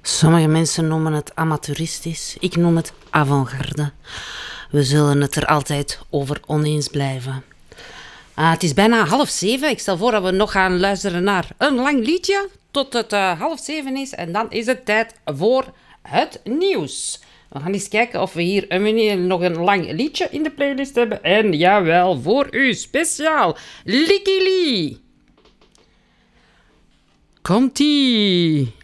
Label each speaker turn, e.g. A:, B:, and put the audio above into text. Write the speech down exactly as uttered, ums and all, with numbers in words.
A: Sommige mensen noemen het amateuristisch, ik noem het avant-garde. We zullen het er altijd over oneens blijven. Uh, het is bijna half zeven. Ik stel voor dat we nog gaan luisteren naar een lang liedje tot het uh, half zeven is. En dan is het tijd voor het nieuws. We gaan eens kijken of we hier een minuut nog een lang liedje in de playlist hebben. En jawel, voor u speciaal, Licky Lee. Komt-ie.